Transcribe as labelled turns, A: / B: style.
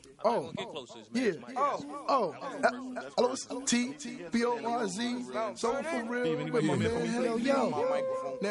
A: Oh, yeah. Hello, it's T B O R Z. So for real with my man. Hell yo.